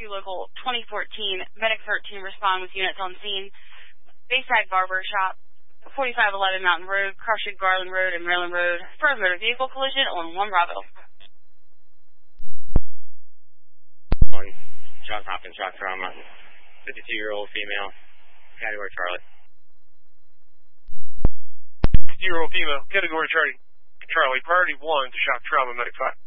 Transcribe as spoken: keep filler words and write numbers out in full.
two local twenty fourteen, Medic thirteen respond with units on scene. Bayside Barber Shop, forty-five eleven Mountain Road, Cross Street, Garland Road, and Maryland Road for a motor vehicle collision on one Bravo. One, John Hopkins, shock trauma, fifty-two-year-old female, category Charlie. fifty-two-year-old female, category Charlie. Charlie, priority one to shock trauma, medic five.